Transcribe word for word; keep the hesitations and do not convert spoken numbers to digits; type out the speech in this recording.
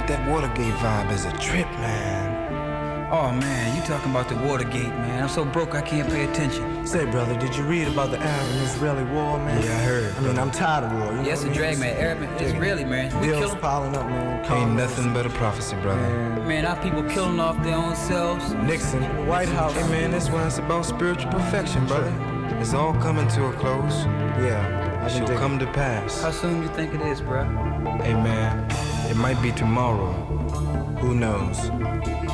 get that Watergate vibe as a trip, man. Oh man, you talking about the Watergate, man. I'm so broke I can't pay attention. Say, brother, did you read about the Arab-Israeli war, man? Yeah, I heard. I mean, I'm tired of war. You Yes, know a drag, I mean? man. Arab, Israeli, man. We Bills kill 'em. piling up, man. Ain't Congress. nothing but a prophecy, brother. Man. Man, our people killing off their own selves. Nixon, White House. Hey man, that's why it's about spiritual perfection, brother. It's all coming to a close. Yeah, I It can shall dig come it. to pass. How soon you think it is, bro? Hey man, it might be tomorrow. Who knows?